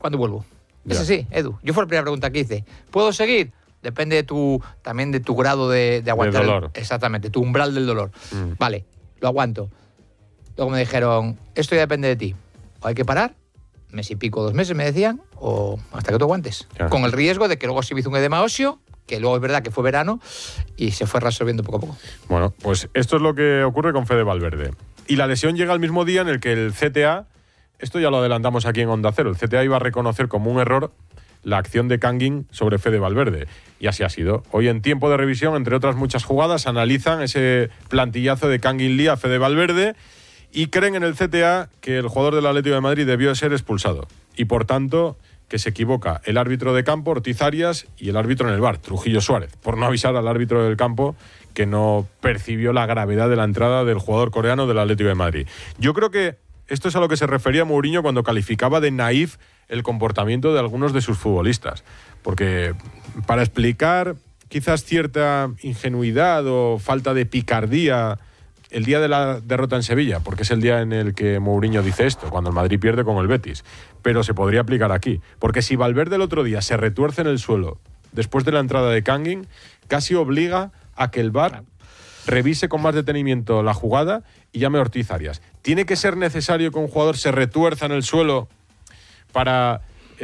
¿Cuándo vuelvo? Ya. Es así, Edu. Yo fue la primera pregunta que hice. ¿Puedo seguir? Depende también de tu grado de aguantar. De dolor. Exactamente, tu umbral del dolor. Vale, lo aguanto. Luego me dijeron, esto ya depende de ti. O hay que parar, mes y pico, 2 meses me decían, o hasta que tú aguantes. Claro. Con el riesgo de que luego se me hizo un edema óseo, que luego es verdad que fue verano y se fue resolviendo poco a poco. Bueno, pues esto es lo que ocurre con Fede Valverde. Y la lesión llega al mismo día en el que el CTA, esto ya lo adelantamos aquí en Onda Cero, el CTA iba a reconocer como un error la acción de Kangin sobre Fede Valverde. Y así ha sido. Hoy en tiempo de revisión, entre otras muchas jugadas, analizan ese plantillazo de Kangin Lee a Fede Valverde y creen en el CTA que el jugador del Atlético de Madrid debió ser expulsado. Y por tanto, que se equivoca el árbitro de campo, Ortiz Arias, y el árbitro en el VAR, Trujillo Suárez, por no avisar al árbitro del campo que no percibió la gravedad de la entrada del jugador coreano del Atlético de Madrid. Yo creo que esto es a lo que se refería Mourinho cuando calificaba de naif el comportamiento de algunos de sus futbolistas. Porque para explicar quizás cierta ingenuidad o falta de picardía el día de la derrota en Sevilla, porque es el día en el que Mourinho dice esto, cuando el Madrid pierde con el Betis, pero se podría aplicar aquí. Porque si Valverde el otro día se retuerce en el suelo después de la entrada de Kangin, casi obliga a que el VAR revise con más detenimiento la jugada y llame a Ortiz Arias. ¿Tiene que ser necesario que un jugador se retuerza en el suelo para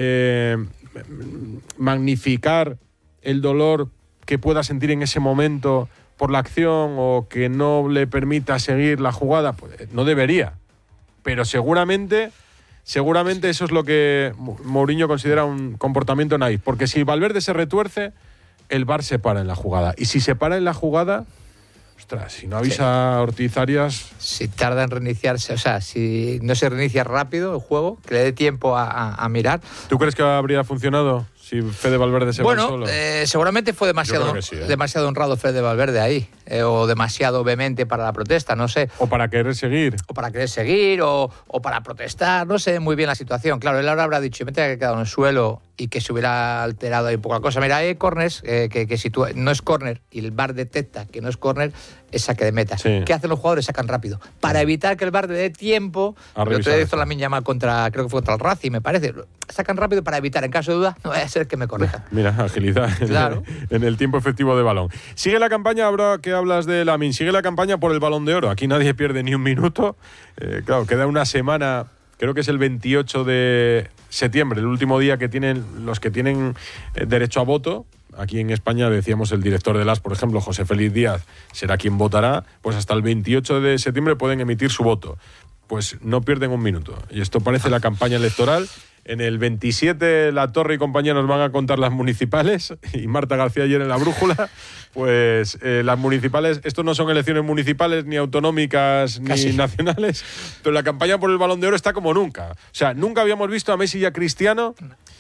magnificar el dolor que pueda sentir en ese momento por la acción o que no le permita seguir la jugada? Pues no debería. Pero seguramente eso es lo que Mourinho considera un comportamiento naif. Porque si Valverde se retuerce, el VAR se para en la jugada. Y si se para en la jugada, ostras, si no avisa a Ortiz Arias... Si tarda en reiniciarse, o sea, si no se reinicia rápido el juego, que le dé tiempo a mirar. ¿Tú crees que habría funcionado si Fede Valverde se va solo? Seguramente fue demasiado, demasiado honrado Fede Valverde ahí, o demasiado vehemente para la protesta, no sé. O para querer seguir. O para querer seguir, o para protestar, no sé muy bien la situación. Claro, él ahora habrá dicho, me tenga que quedar en el suelo y que se hubiera alterado ahí un poco la cosa. Mira, hay corners que si tú no es córner y el VAR detecta que no es córner, es saque de meta. Sí. ¿Qué hacen los jugadores? Sacan rápido. Para evitar que el VAR le dé tiempo, lo que hizo la Lamine Yamal contra, creo que fue contra el Racing, me parece. Sacan rápido para evitar, en caso de duda, no vaya a ser que me corrijan. Mira, agilidad claro. en el tiempo efectivo de balón. Sigue la campaña, ahora que hablas de Lamine, sigue la campaña por el Balón de Oro. Aquí nadie pierde ni un minuto. Claro, queda una semana, creo que es el 28 de septiembre, el último día que tienen los que tienen derecho a voto. Aquí en España, decíamos, el director del AS, por ejemplo, José Félix Díaz, será quien votará. Pues hasta el 28 de septiembre pueden emitir su voto. Pues no pierden un minuto. Y esto parece la campaña electoral. En el 27 La Torre y compañía nos van a contar las municipales, y Marta García ayer en La Brújula, pues las municipales, esto no son elecciones municipales, ni autonómicas, ni nacionales, pero la campaña por el Balón de Oro está como nunca. O sea, nunca habíamos visto a Messi y a Cristiano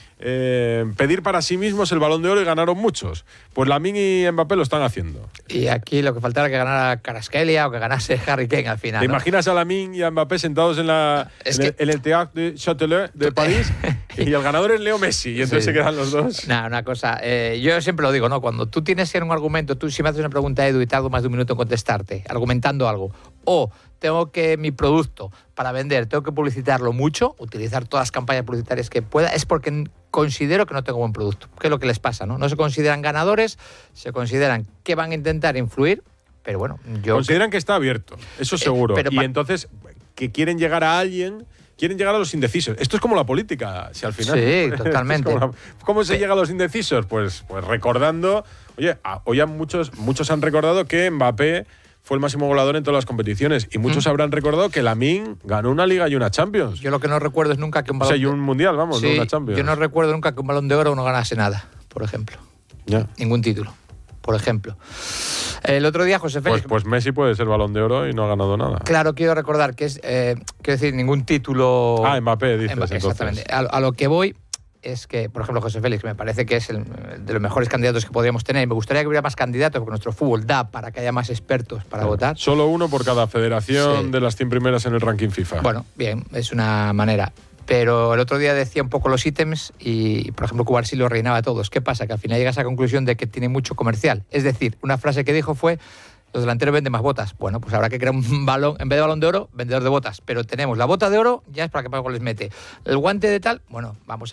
pedir para sí mismos el Balón de Oro y ganaron muchos. Pues Lamine y Mbappé lo están haciendo. Y aquí lo que faltaba era que ganara Kvaratskhelia o que ganase Harry Kane al final. ¿Te imaginas a Lamine y a Mbappé sentados en el Théâtre de Châtelet de París y el ganador es Leo Messi y entonces se quedan los dos? Nah, una cosa, yo siempre lo digo, ¿no? Cuando tú tienes que hacer un argumento, tú si me haces una pregunta, Edu, y tardo más de un minuto en contestarte, argumentando algo, o tengo que mi producto para vender, tengo que publicitarlo mucho, utilizar todas las campañas publicitarias que pueda, es porque considero que no tengo buen producto. ¿Qué es lo que les pasa, no? No se consideran ganadores, se consideran que van a intentar influir, pero bueno, consideran que está abierto, eso seguro. Y entonces, que quieren llegar a alguien, quieren llegar a los indecisos. Esto es como la política, si al final... Sí, totalmente. ¿Cómo se llega a los indecisos? Pues recordando... Oye, hoy muchos han recordado que Mbappé fue el máximo goleador en todas las competiciones y muchos habrán recordado que Lamine ganó una Liga y una Champions. Yo lo que no recuerdo es nunca que un balón... O sea, y un Mundial, vamos, sí, no una Champions. Yo no recuerdo nunca que un Balón de Oro no ganase nada, por ejemplo. Ya. Ningún título, por ejemplo. El otro día José Félix... Pues Messi puede ser Balón de Oro y no ha ganado nada. Claro, quiero recordar que es... quiero decir, ningún título... Mbappé, dices, Mbappé, exactamente. A lo que voy es que, por ejemplo, José Félix me parece que es de los mejores candidatos que podríamos tener. Me gustaría que hubiera más candidatos porque nuestro fútbol da para que haya más expertos para votar. Solo uno por cada federación de las 100 primeras en el ranking FIFA. Bueno, bien, es una manera. Pero el otro día decía un poco los ítems y, por ejemplo, Cubarsí lo reinaba a todos. ¿Qué pasa? Que al final llegas a la conclusión de que tiene mucho comercial. Es decir, una frase que dijo fue: los delanteros venden más botas. Bueno, pues habrá que crear un balón, en vez de Balón de Oro, vendedor de botas. Pero tenemos la bota de oro, ya es para que pago les mete. El guante de tal, bueno, vamos